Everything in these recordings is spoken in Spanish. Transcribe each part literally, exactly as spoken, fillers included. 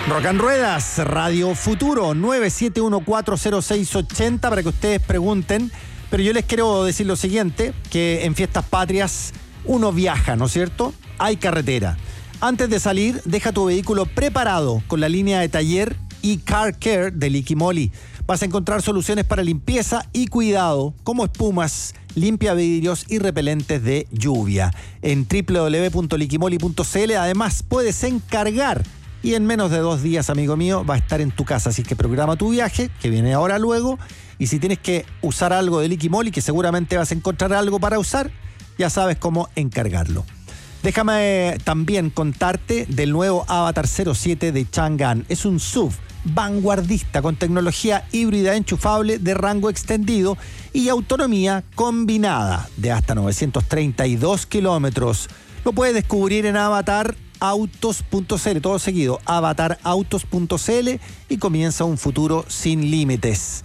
Rock and Ruedas, Radio Futuro, nueve siete uno cuatro cero seis ocho cero para que ustedes pregunten. Pero yo les quiero decir lo siguiente, que en Fiestas Patrias uno viaja, ¿no es cierto? Hay carretera. Antes de salir, deja tu vehículo preparado con la línea de taller y Car Care de Liquimoli. Vas a encontrar soluciones para limpieza y cuidado, como espumas, limpia vidrios y repelentes de lluvia. En doble u doble u doble u punto liquimoli punto c l además puedes encargar y en menos de dos días, amigo mío, va a estar en tu casa. Así que programa tu viaje, que viene ahora luego, y si tienes que usar algo de Liquimoli, que seguramente vas a encontrar algo para usar, ya sabes cómo encargarlo. Déjame también contarte del nuevo Avatar cero siete de Chang'an. Es un S U V vanguardista con tecnología híbrida enchufable de rango extendido y autonomía combinada de hasta novecientos treinta y dos kilómetros. Lo puedes descubrir en avatar autos punto c l, todo seguido, avatar autos punto c l, y comienza un futuro sin límites.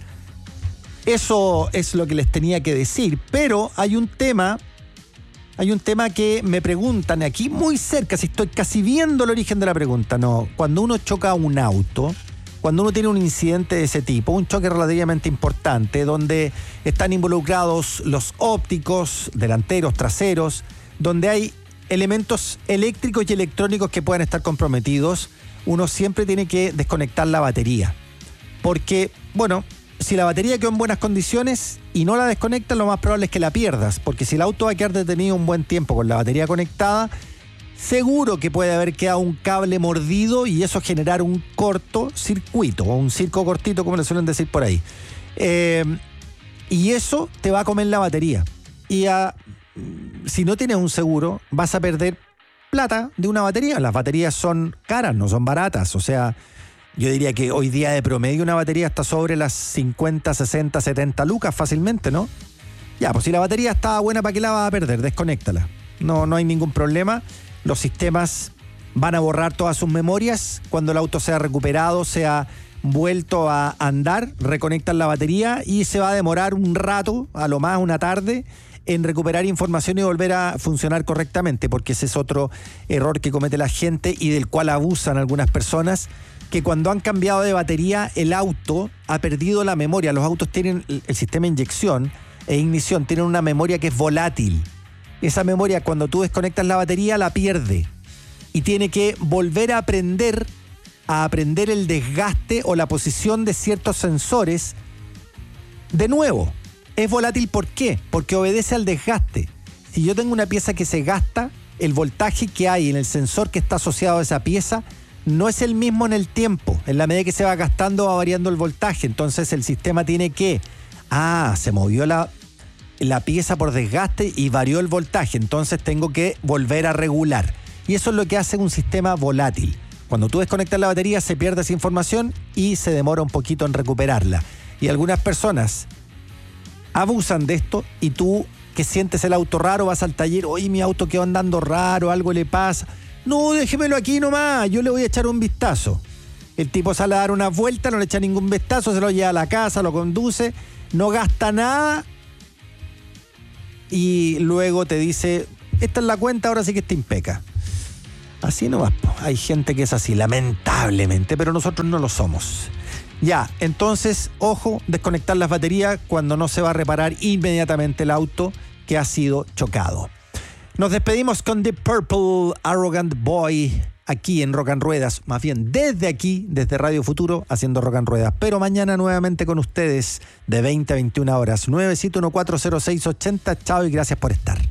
Eso es lo que les tenía que decir, pero hay un tema, hay un tema que me preguntan aquí muy cerca, si estoy casi viendo el origen de la pregunta. No, cuando uno choca un auto, cuando uno tiene un incidente de ese tipo, un choque relativamente importante, donde están involucrados los ópticos, delanteros, traseros, donde hay elementos eléctricos y electrónicos que puedan estar comprometidos, uno siempre tiene que desconectar la batería. Porque, bueno, si la batería quedó en buenas condiciones y no la desconectas, lo más probable es que la pierdas. Porque si el auto va a quedar detenido un buen tiempo con la batería conectada, seguro que puede haber quedado un cable mordido y eso generar un cortocircuito, o un circo cortito, como le suelen decir por ahí. Eh, y eso te va a comer la batería. Y a... si no tienes un seguro, vas a perder plata de una batería. Las baterías son caras, no son baratas. O sea, yo diría que hoy día de promedio una batería está sobre las cincuenta, sesenta, setenta lucas fácilmente, ¿no? Ya, pues si la batería está buena, ¿para qué la vas a perder? Desconéctala. No, no hay ningún problema. Los sistemas van a borrar todas sus memorias. Cuando el auto sea recuperado, sea vuelto a andar, reconectan la batería y se va a demorar un rato, a lo más una tarde, en recuperar información y volver a funcionar correctamente, porque ese es otro error que comete la gente y del cual abusan algunas personas, que cuando han cambiado de batería, el auto ha perdido la memoria. Los autos tienen el sistema de inyección e ignición, tienen una memoria que es volátil. Esa memoria, cuando tú desconectas la batería, la pierde y tiene que volver a aprender, a aprender el desgaste o la posición de ciertos sensores de nuevo. Es volátil, ¿por qué? Porque obedece al desgaste. Si yo tengo una pieza que se gasta, el voltaje que hay en el sensor que está asociado a esa pieza no es el mismo en el tiempo. En la medida que se va gastando va variando el voltaje. Entonces el sistema tiene que... Ah, se movió la, la pieza por desgaste y varió el voltaje. Entonces tengo que volver a regular. Y eso es lo que hace un sistema volátil. Cuando tú desconectas la batería se pierde esa información y se demora un poquito en recuperarla. Y algunas personas abusan de esto y tú, que sientes el auto raro, vas al taller, oye, mi auto quedó andando raro, algo le pasa. No, déjemelo aquí nomás, yo le voy a echar un vistazo. El tipo sale a dar una vuelta, no le echa ningún vistazo, se lo lleva a la casa, lo conduce, no gasta nada y luego te dice, esta es la cuenta, ahora sí que está impeca. Así nomás, po. Hay gente que es así, lamentablemente, pero nosotros no lo somos. Ya, entonces, ojo, desconectar las baterías cuando no se va a reparar inmediatamente el auto que ha sido chocado. Nos despedimos con Deep Purple, Arrogant Boy, aquí en Rock and Ruedas, más bien desde aquí, desde Radio Futuro, haciendo Rock and Ruedas. Pero mañana nuevamente con ustedes, de veinte a veintiuna horas, nueve siete uno cuatro cero seis ocho cero. Chao y gracias por estar.